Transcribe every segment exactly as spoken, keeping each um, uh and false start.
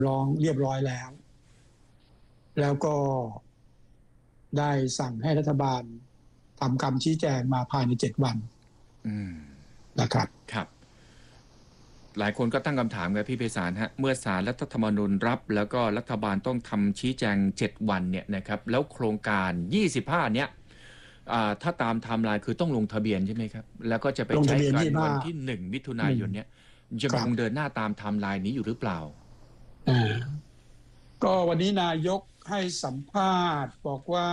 ร้องเรียบร้อยแล้วแล้วก็ได้สั่งให้รัฐบาลทำคำชี้แจงมาภายในเจ็ดวันนะครับครับหลายคนก็ตั้งคำถามกับพี่ไพศาลฮะเมื่อศาลรัฐธรรมนูญรับแล้วก็รัฐบาลต้องทำชี้แจงเจ็ดวันเนี่ยนะครับแล้วโครงการยี่สิบห้าเนี้ยถ้าตามไทม์ไลน์คือต้องลงทะเบียนใช่ไหมครับแล้วก็จะไปใช้กันวันที่หนึ่งมิถุนายนเนี้ยจะคงเดินหน้าตามไทม์ไลน์นี้อยู่หรือเปล่าอ่าก็วันนี้นายกให้สัมภาษณ์บอกว่า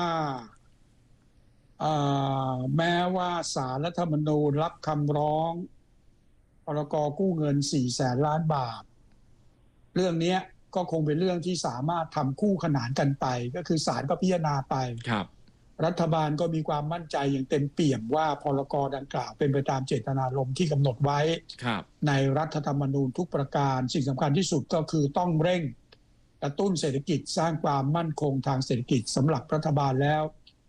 แม้ว่าศาลรัฐธรรมนูญรับคำร้องพรก.กู้เงินสี่แสนล้านบาทเรื่องนี้ก็คงเป็นเรื่องที่สามารถทำคู่ขนานกันไปก็คือศาลก็พิจารณาไปครับรัฐบาลก็มีความมั่นใจอย่างเต็มเปี่ยมว่าพรก.ดังกล่าวเป็นไปตามเจตนารมณ์ที่กำหนดไว้ในรัฐธรรมนูญทุกประการสิ่งสำคัญที่สุดก็คือต้องเร่งกระตุ้นเศรษฐกิจสร้างความมั่นคงทางเศรษฐกิจสำหรับรัฐบาลแล้ว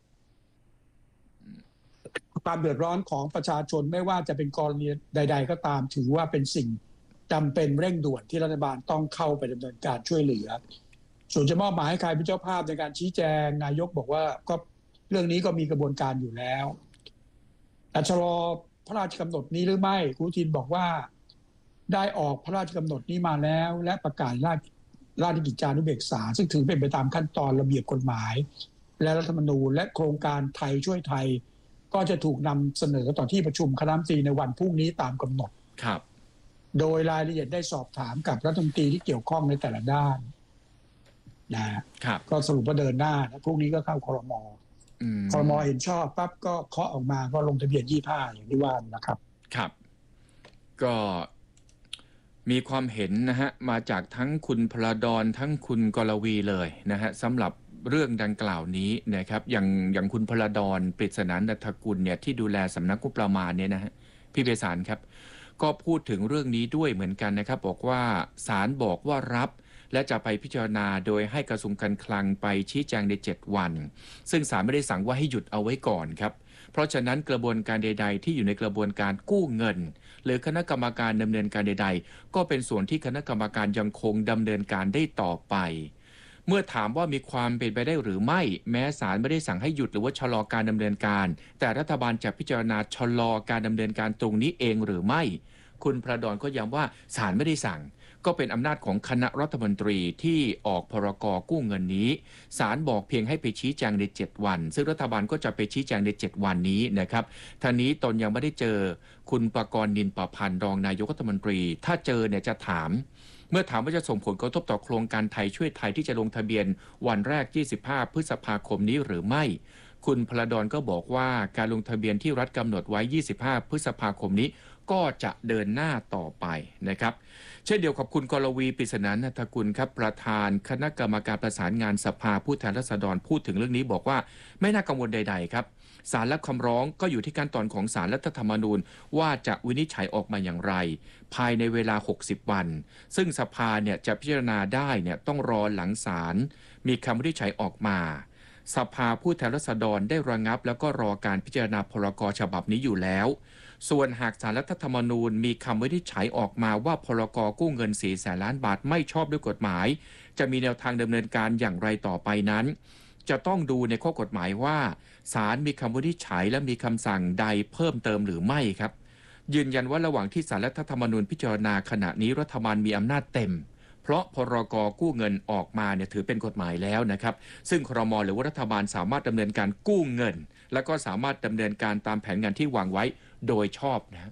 ความเดือดร้อนของประชาชนไม่ว่าจะเป็นกรณีใดๆก็ตามถือว่าเป็นสิ่งจำเป็นเร่งด่วนที่รัฐบาลต้องเข้าไปดำเนินการช่วยเหลือส่วนจะมอบหมายให้ใครเป็นเจ้าภาพในการชี้แจงนายกบอกว่าก็เรื่องนี้ก็มีกระบวนการอยู่แล้วแต่ชะลอพระราชกำหนดนี้หรือไม่คุณอนุทินบอกว่าได้ออกพระราชกำหนดนี้มาแล้วและประกาศราชราชกิจจานุเบกษาซึ่งถือเป็นไปตามขั้นตอนระเบียบกฎหมายและรัฐธรรมนูญและโครงการไทยช่วยไทยก็จะถูกนำเสนอต่อที่ประชุมคณะรัฐมนตรีในวันพรุ่งนี้ตามกำหนดครับโดยรายละเอียดได้สอบถามกับรัฐมนตรีที่เกี่ยวข้องในแต่ละด้านนะครับก็สรุปว่าเดินหน้าพรุ่งนี้ก็เข้าครม.ครม.เห็นชอบปั๊บก็เคาะออกมาก็ลงทะเบียนยี่สิบห้าอย่างที่ว่านะครับครับก็มีความเห็นนะฮะมาจากทั้งคุณพลดรทั้งคุณกรวีเลยนะฮะสำหรับเรื่องดังกล่าวนี้นะครับอย่างอย่างคุณพลดรปริศนานันทกุลเนี่ยที่ดูแลสำนักงบประมาณเนี่ยนะฮะพี่ไพศาลครับก็พูดถึงเรื่องนี้ด้วยเหมือนกันนะครับบอกว่าศาลบอกว่ารับและจะไปพิจารณาโดยให้กระทรวงการคลังไปชี้แจงในเจ็ดวันซึ่งศาลไม่ได้สั่งว่าให้หยุดเอาไว้ก่อนครับเพราะฉะนั้นกระบวนการใดๆที่อยู่ในกระบวนการกู้เงินหรือคณะกรรมการดำเนินการใดๆก็เป็นส่วนที่คณะกรรมการยังคงดำเนินการได้ต่อไปเมื่อถามว่ามีความเป็นไปได้หรือไม่แม้ศาลไม่ได้สั่งให้หยุดหรือว่าชะลอการดำเนินการแต่รัฐบาลจะพิจารณาชะลอการดำเนินการตรงนี้เองหรือไม่คุณพลดรก็ย้ำว่าศาลไม่ได้สั่งก็เป็นอำนาจของคณะรัฐมนตรีที่ออกพรก.กู้เงินนี้ศาลบอกเพียงให้ไปชี้แจงในเจ็ดวันซึ่งรัฐบาลก็จะไปชี้แจงในเจ็ดวันนี้นะครับท่านี้ตนยังไม่ได้เจอคุณปกรณ์นินประพันธ์รองนายกรัฐมนตรีถ้าเจอเนี่ยจะถามเมื่อถามว่าจะส่งผลกระทบต่อโครงการไทยช่วยไทยที่จะลงทะเบียนวันแรกยี่สิบห้าพฤษภาคมนี้หรือไม่คุณพลดรก็บอกว่าการลงทะเบียนที่รัฐกำหนดไว้ยี่สิบห้าพฤษภาคมนี้ก็จะเดินหน้าต่อไปนะครับเช่นเดียวกับคุณกรวีปริศนานันทกุลครับประธานคณะกรรมการประสานงานสภาผู้แทนราษฎรพูดถึงเรื่องนี้บอกว่าไม่น่ากังวลใดๆครับศาลรับคำร้องก็อยู่ที่ขั้นตอนของศาลรัฐธรรมนูญว่าจะวินิจฉัยออกมาอย่างไรภายในเวลาหกสิบวันซึ่งสภาเนี่ยจะพิจารณาได้เนี่ยต้องรอหลังศาลมีคำวินิจฉัยออกมาสภาผู้แทนราษฎรได้ระงับแล้วก็รอการพิจารณาพรก.ฉบับนี้อยู่แล้วส่วนหากศาลรัฐธรรมนูญมีคำวินิจฉัยออกมาว่าพรก.กู้เงินสี่แสนล้านบาทไม่ชอบด้วยกฎหมายจะมีแนวทางดำเนินการอย่างไรต่อไปนั้นจะต้องดูในข้อกฎหมายว่าศาลมีคำวินิจฉัยและมีคำสั่งใดเพิ่มเติมหรือไม่ครับยืนยันว่าระหว่างที่ศาลรัฐธรรมนูญพิจารณาขณะนี้รัฐบาลมีอำนาจเต็มเพราะพรก.กู้เงินออกมาเนี่ยถือเป็นกฎหมายแล้วนะครับซึ่งครม.หรือว่ารัฐบาลสามารถดำเนินการกู้เงินและก็สามารถดำเนินการตามแผนงานที่วางไว้โดยชอบนะ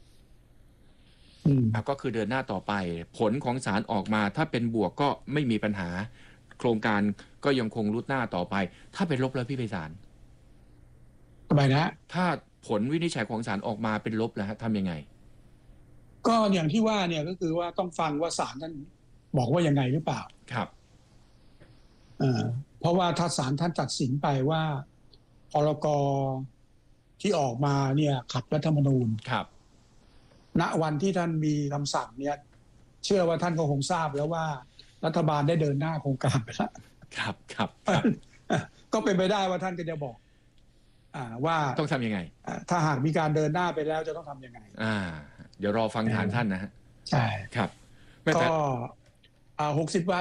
ก็คือเดินหน้าต่อไปผลของศาลออกมาถ้าเป็นบวกก็ไม่มีปัญหาโครงการก็ยังคงรุดหน้าต่อไปถ้าเป็นลบแล้วพี่ไพศาลทำไมนะถ้าผลวินิจฉัยของศาลออกมาเป็นลบแล้วทำยังไงก็อย่างที่ว่าเนี่ยก็คือว่าต้องฟังว่าศาลท่านบอกว่ายังไงหรือเปล่าครับเอ่อเพราะว่าถ้าศาลท่านตัดสินไปว่าพรก.ที่ออกมาเนี่ยขัดรัฐธรรมนูญครับณวันที่ท่านมีคำสั่งเนี่ยเชื่อว่าท่านก็คงทราบแล้วว่ารัฐบาลได้เดินหน้าโครงการไปแล้วครับครับก็เป็นไปได้ว่าท่านก็จะบอกว่าต้องทำยังไงถ้าหากมีการเดินหน้าไปแล้วจะต้องทำยังไงอ่าเดี๋ยวรอฟังฐานท่านนะฮะใช่ครับก็หกสิบวัน